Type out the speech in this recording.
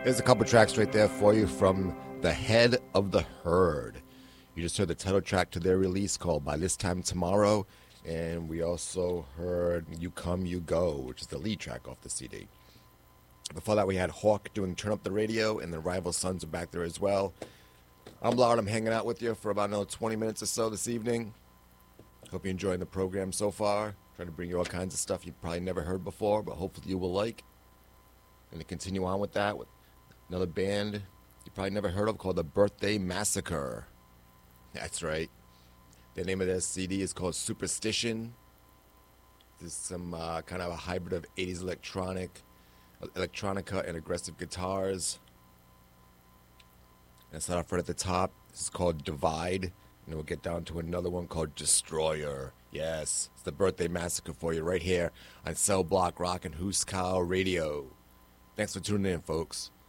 There's a couple tracks right there for you from The Head of the Herd. You just heard the title track to their release called By This Time Tomorrow, and we also heard You Come, You Go, which is the lead track off the CD. Before that, we had Hawk doing Turn Up the Radio, and the Rival Sons are back there as well. I'm Lard. I'm hanging out with you for about another 20 minutes or so this evening. Hope you're enjoying the program so far. Trying to bring you all kinds of stuff you've probably never heard before, but hopefully you will like. Going to continue on with that with another band you probably never heard of called The Birthday Massacre. That's right. The name of their CD is called Superstition. There's some kind of a hybrid of 80s electronica and aggressive guitars. That's not right at the top. This is called Divide. And we'll get down to another one called Destroyer. Yes, it's The Birthday Massacre for you right here on Cell Block Rock and Huskau Radio. Thanks for tuning in, folks.